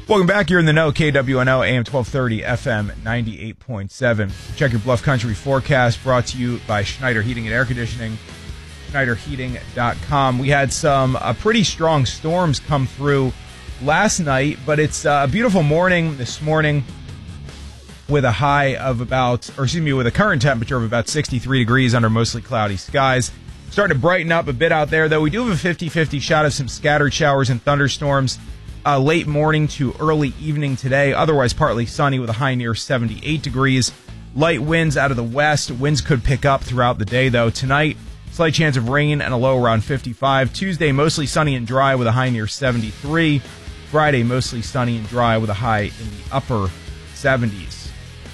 Welcome back. You're in the know. KWNO, AM 1230, FM 98.7. Check your Bluff Country forecast, brought to you by Schneider Heating and Air Conditioning, SchneiderHeating.com. We had some pretty strong storms come through last night, but it's a beautiful morning this morning with a high of with a current temperature of about 63 degrees under mostly cloudy skies. Starting to brighten up a bit out there, though. We do have a 50-50 shot of some scattered showers and thunderstorms late morning to early evening today. Otherwise, partly sunny with a high near 78 degrees. Light winds out of the west. Winds could pick up throughout the day, though. Tonight, slight chance of rain and a low around 55. Tuesday, mostly sunny and dry with a high near 73. Friday, mostly sunny and dry with a high in the upper 70s.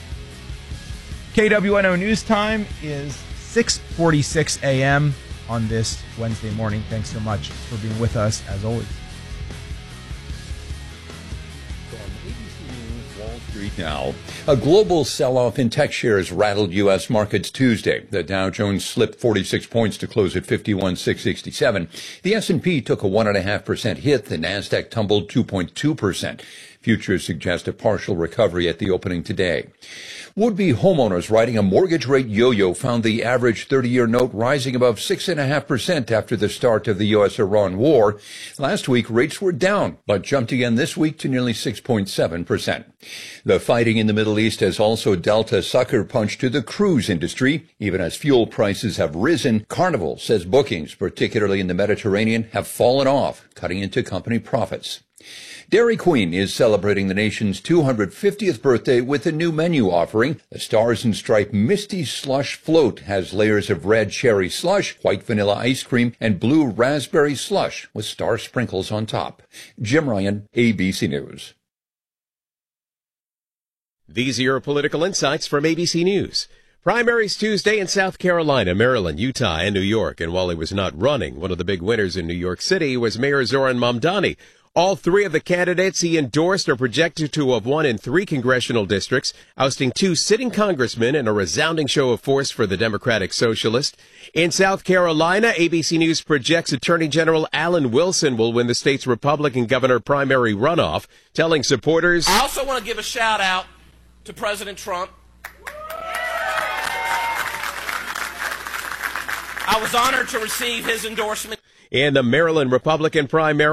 KWNO News Time is 6:46 a.m. on this Wednesday morning. Thanks so much for being with us, as always. Now, a global sell-off in tech shares rattled U.S. markets Tuesday. The Dow Jones slipped 46 points to close at 51,667. The S&P took a 1.5% hit. The Nasdaq tumbled 2.2%. Futures suggest a partial recovery at the opening today. Would-be homeowners riding a mortgage rate yo-yo found the average 30-year note rising above 6.5% after the start of the U.S.-Iran war. Last week, rates were down, but jumped again this week to nearly 6.7%. The fighting in the Middle East has also dealt a sucker punch to the cruise industry. Even as fuel prices have risen, Carnival says bookings, particularly in the Mediterranean, have fallen off, cutting into company profits. Dairy Queen is celebrating the nation's 250th birthday with a new menu offering. The Stars and Stripe Misty Slush Float has layers of red cherry slush, white vanilla ice cream, and blue raspberry slush with star sprinkles on top. Jim Ryan, ABC News. These are your political insights from ABC News. Primaries Tuesday in South Carolina, Maryland, Utah, and New York. And while he was not running, one of the big winners in New York City was Mayor Zoran Mamdani. All three of the candidates he endorsed are projected to have won in 3 congressional districts, ousting 2 sitting congressmen in a resounding show of force for the Democratic Socialist. In South Carolina, ABC News projects Attorney General Alan Wilson will win the state's Republican governor primary runoff, telling supporters, I also want to give a shout out to President Trump. I was honored to receive his endorsement. In the Maryland Republican primary,